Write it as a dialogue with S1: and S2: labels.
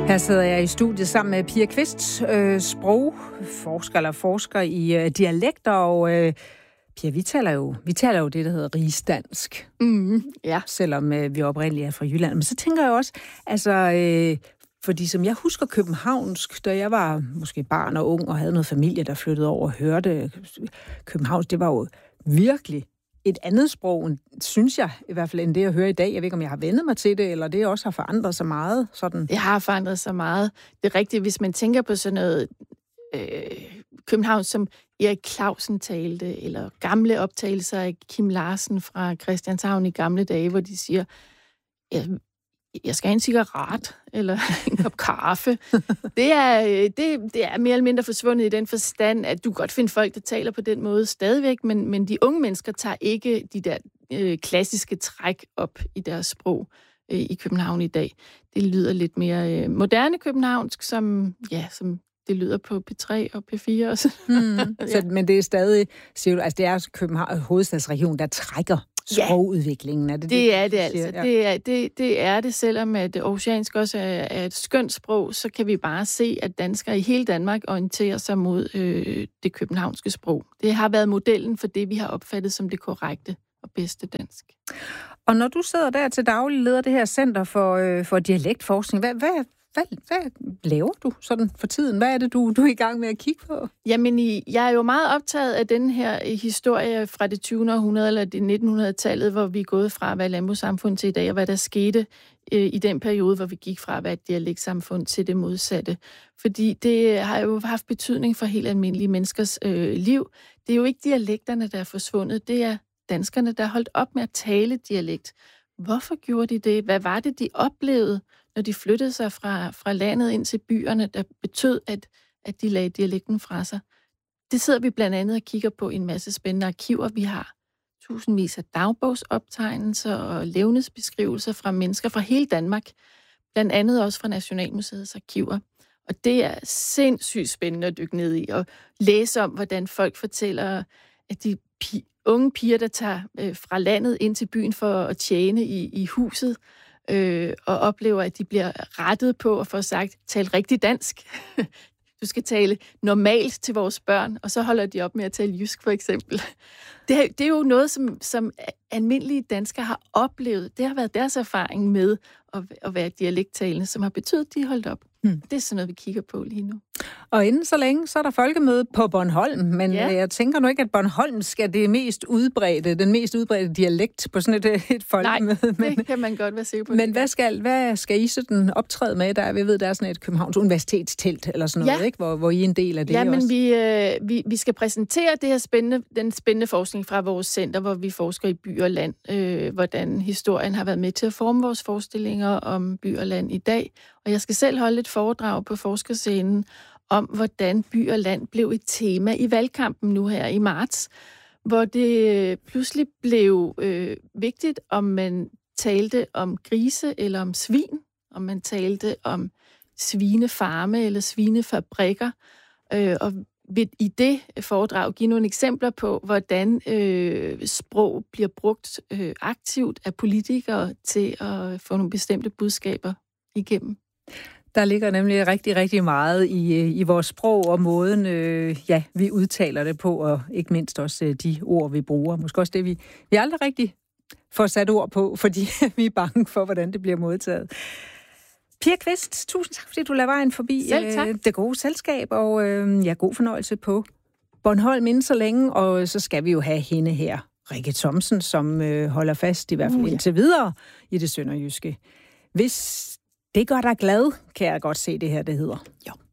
S1: Her sidder jeg i studiet sammen med Pia Kvist, forsker i dialekter, og Pia, vi taler jo det, der hedder rigsdansk,
S2: ja.
S1: Selvom vi oprindeligt er fra Jylland. Men så tænker jeg også, fordi som jeg husker københavnsk, da jeg var måske barn og ung og havde noget familie, der flyttede over og hørte københavnsk, det var jo virkelig et andet sprog, synes jeg, i hvert fald end det, jeg hører i dag. Jeg ved ikke, om jeg har vendet mig til det, eller det også har forandret sig meget. Sådan.
S2: Det har forandret sig meget. Det er rigtigt, hvis man tænker på sådan noget København, som Erik Clausen talte, eller gamle optagelser af Kim Larsen fra Christianshavn i gamle dage, hvor de siger, jeg skal have en cigaret, eller en kop kaffe. Det er mere eller mindre forsvundet i den forstand, at du godt finder folk, der taler på den måde stadigvæk, men de unge mennesker tager ikke de der klassiske træk op i deres sprog i København i dag. Det lyder lidt mere moderne københavnsk, som det lyder på P3 og P4 også.
S1: Ja. Men det er stadig, siger du, altså det er København, hovedstadsregionen, der trækker sprogudviklingen. Er det
S2: er det altså. Ja. Det er det, selvom at oceansk også er et skønt sprog, så kan vi bare se, at danskere i hele Danmark orienterer sig mod det københavnske sprog. Det har været modellen for det, vi har opfattet som det korrekte og bedste dansk.
S1: Og når du sidder der til daglig, leder det her Center for Dialektforskning, hvad laver du sådan for tiden? Hvad er det, du er i gang med at kigge på?
S2: Jamen, jeg er jo meget optaget af den her historie fra det 20. århundrede eller det 1900-tallet, hvor vi er gået fra at være landbrugssamfund til i dag, og hvad der skete i den periode, hvor vi gik fra at være et dialektsamfund til det modsatte. Fordi det har jo haft betydning for helt almindelige menneskers liv. Det er jo ikke dialekterne, der er forsvundet. Det er danskerne, der er holdt op med at tale dialekt. Hvorfor gjorde de det? Hvad var det, de oplevede, når de flyttede sig fra landet ind til byerne, der betød, at de lagde dialekten fra sig? Det sidder vi blandt andet og kigger på i en masse spændende arkiver. Vi har tusindvis af dagbogsoptegnelser og levnedsbeskrivelser fra mennesker fra hele Danmark, blandt andet også fra Nationalmuseets arkiver. Og det er sindssygt spændende at dykke ned i og læse om, hvordan folk fortæller, at de unge piger, der tager fra landet ind til byen for at tjene i huset, og oplever, at de bliver rettet på og får sagt, tal rigtig dansk. Du skal tale normalt til vores børn, og så holder de op med at tale jysk, for eksempel. Det er jo noget, som almindelige danskere har oplevet. Det har været deres erfaring med at være dialekttalende, som har betydet, at de er holdt op. Det er sådan noget, vi kigger på lige nu.
S1: Og inden så længe, så er der folkemøde på Bornholm, men jeg tænker nu ikke, at bornholmsk er den mest udbredte dialekt på sådan et folkemøde.
S2: Nej, det kan man godt være sikker på.
S1: Men hvad skal I sådan optræde med? Vi ved, der er sådan et Københavns Universitetstelt eller sådan noget, ikke? Hvor I er en del af det også.
S2: Ja, men vi skal præsentere den spændende forskning fra vores center, hvor vi forsker i by og land, hvordan historien har været med til at forme vores forestillinger om by og land i dag. Og jeg skal selv holde et foredrag på forskerscenen om, hvordan by og land blev et tema i valgkampen nu her i marts, hvor det pludselig blev vigtigt, om man talte om grise eller om svin, om man talte om svinefarme eller svinefabrikker, og vil i det foredrag give nogle eksempler på, hvordan sprog bliver brugt aktivt af politikere til at få nogle bestemte budskaber igennem.
S1: Der ligger nemlig rigtig, rigtig meget i vores sprog og måden, vi udtaler det på, og ikke mindst også de ord, vi bruger. Måske også det, vi aldrig rigtig får sat ord på, fordi vi er bange for, hvordan det bliver modtaget. Pia Kvist, tusind tak, fordi du lader vejen forbi det gode selskab, og god fornøjelse på Bornholm inden så længe, og så skal vi jo have hende her, Rikke Thomsen, som holder fast i hvert fald indtil videre i det sønderjyske. Hvis det gør dig glad, kan jeg godt se det her, det hedder. Jo.